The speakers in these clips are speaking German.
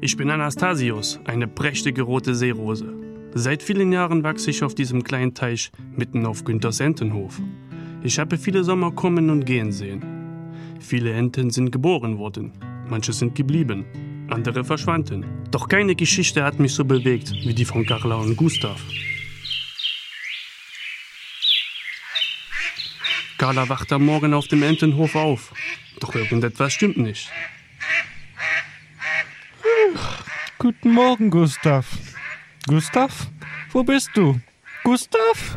Ich bin Anastasius, eine prächtige rote Seerose. Seit vielen Jahren wachse ich auf diesem kleinen Teich mitten auf Günthers Entenhof. Ich habe viele Sommer kommen und gehen sehen. Viele Enten sind geboren worden, manche sind geblieben, andere verschwanden. Doch keine Geschichte hat mich so bewegt wie die von Carla und Gustav. Carla wacht am Morgen auf dem Entenhof auf, doch irgendetwas stimmt nicht. Guten Morgen, Gustav. Gustav? Wo bist du? Gustav?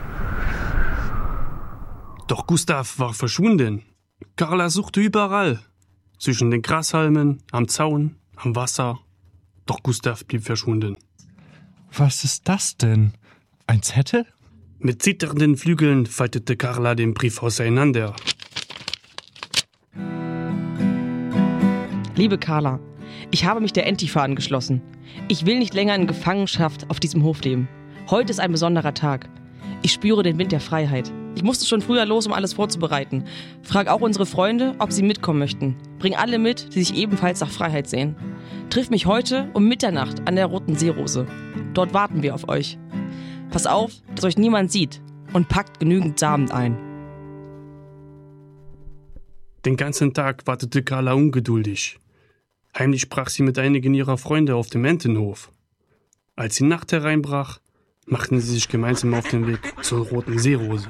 Doch Gustav war verschwunden. Carla suchte überall. Zwischen den Grashalmen, am Zaun, am Wasser. Doch Gustav blieb verschwunden. Was ist das denn? Ein Zettel? Mit zitternden Flügeln faltete Carla den Brief auseinander. Liebe Carla, ich habe mich der Entifa angeschlossen. Ich will nicht länger in Gefangenschaft auf diesem Hof leben. Heute ist ein besonderer Tag. Ich spüre den Wind der Freiheit. Ich musste schon früher los, um alles vorzubereiten. Frag auch unsere Freunde, ob sie mitkommen möchten. Bring alle mit, die sich ebenfalls nach Freiheit sehen. Triff mich heute um Mitternacht an der Roten Seerose. Dort warten wir auf euch. Pass auf, dass euch niemand sieht und packt genügend Samen ein. Den ganzen Tag wartete Carla ungeduldig. Heimlich sprach sie mit einigen ihrer Freunde auf dem Entenhof. Als die Nacht hereinbrach, machten sie sich gemeinsam auf den Weg zur Roten Seerose.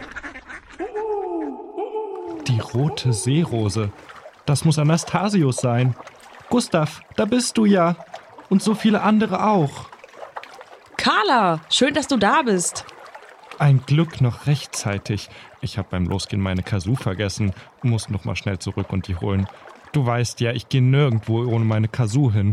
Die Rote Seerose. Das muss Anastasius sein. Gustav, da bist du ja. Und so viele andere auch. Carla, schön, dass du da bist. Ein Glück noch rechtzeitig. Ich habe beim Losgehen meine Kazoo vergessen. Muss noch mal schnell zurück und die holen. Du weißt ja, ich gehe nirgendwo ohne meine Kazoo hin.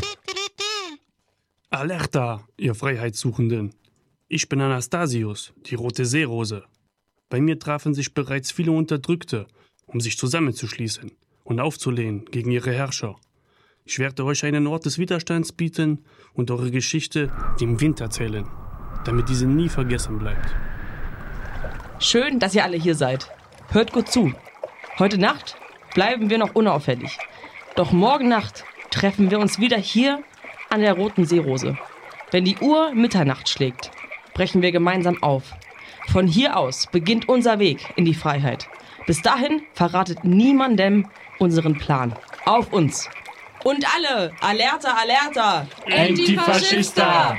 Alerta, ihr Freiheitssuchenden. Ich bin Anastasius, die Rote Seerose. Bei mir trafen sich bereits viele Unterdrückte, um sich zusammenzuschließen und aufzulehnen gegen ihre Herrscher. Ich werde euch einen Ort des Widerstands bieten und eure Geschichte dem Wind erzählen, damit diese nie vergessen bleibt. Schön, dass ihr alle hier seid. Hört gut zu. Heute Nacht bleiben wir noch unauffällig. Doch morgen Nacht treffen wir uns wieder hier an der Roten Seerose. Wenn die Uhr Mitternacht schlägt, brechen wir gemeinsam auf. Von hier aus beginnt unser Weg in die Freiheit. Bis dahin verratet niemandem unseren Plan. Auf uns! Und alle! Alerta, alerta! Antifaschista!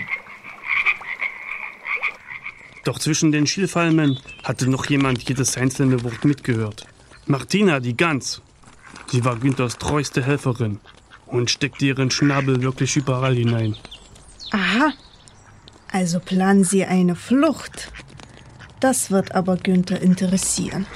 Doch zwischen den Schilfhalmen hatte noch jemand jedes einzelne Wort mitgehört. Martina, die Gans. Sie war Günthers treueste Helferin und steckte ihren Schnabel wirklich überall hinein. Aha, also planen Sie eine Flucht. Das wird aber Günther interessieren.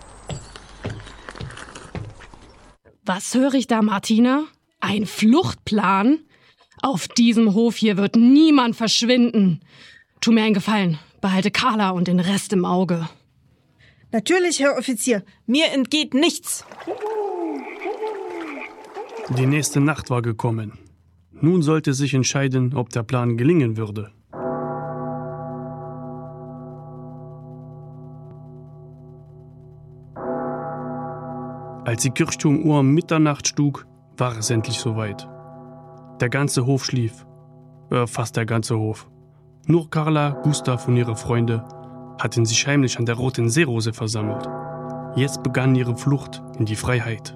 Was höre ich da, Martina? Ein Fluchtplan? Auf diesem Hof hier wird niemand verschwinden. Tu mir einen Gefallen, behalte Carla und den Rest im Auge. Natürlich, Herr Offizier, mir entgeht nichts. Die nächste Nacht war gekommen. Nun sollte sich entscheiden, ob der Plan gelingen würde. Als die Kirchturmuhr um Mitternacht schlug, war es endlich soweit. Der ganze Hof schlief. Fast der ganze Hof. Nur Carla, Gustav und ihre Freunde hatten sich heimlich an der Roten Seerose versammelt. Jetzt begann ihre Flucht in die Freiheit.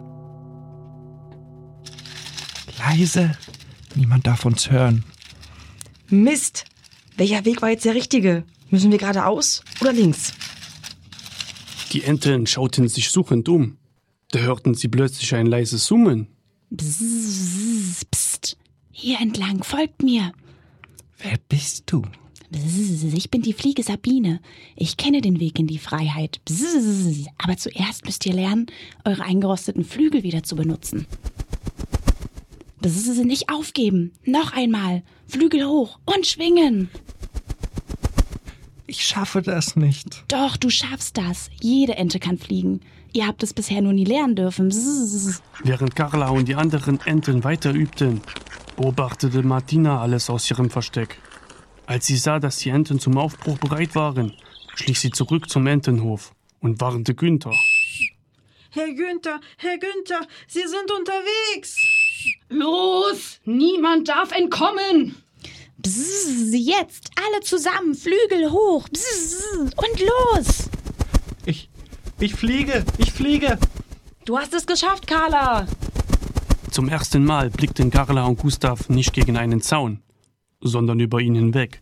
Leise. Niemand darf uns hören. Mist! Welcher Weg war jetzt der richtige? Müssen wir geradeaus oder links? Die Enten schauten sich suchend um. Da hörten sie plötzlich ein leises Summen. Bzzz, pst, hier entlang, folgt mir. Wer bist du? Bzzz, ich bin die Fliege Sabine. Ich kenne den Weg in die Freiheit. Bzzz, aber zuerst müsst ihr lernen, eure eingerosteten Flügel wieder zu benutzen. Bzzz, nicht aufgeben. Noch einmal. Flügel hoch und schwingen. Ich schaffe das nicht. Doch, du schaffst das. Jede Ente kann fliegen. Ihr habt es bisher nur nie lernen dürfen. Bzzz. Während Carla und die anderen Enten weiter übten, beobachtete Martina alles aus ihrem Versteck. Als sie sah, dass die Enten zum Aufbruch bereit waren, schlich sie zurück zum Entenhof und warnte Günther. Herr Günther, Sie sind unterwegs. Los! Niemand darf entkommen! Bzzz, jetzt alle zusammen, Flügel hoch, bzzz, und los! Ich fliege! Du hast es geschafft, Carla! Zum ersten Mal blickten Carla und Gustav nicht gegen einen Zaun, sondern über ihn hinweg.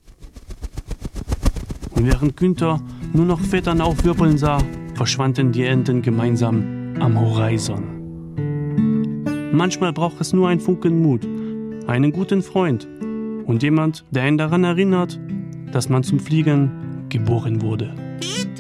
Und während Günther nur noch Federn aufwirbeln sah, verschwanden die Enten gemeinsam am Horizont. Manchmal braucht es nur einen Funken Mut, einen guten Freund und jemand, der einen daran erinnert, dass man zum Fliegen geboren wurde.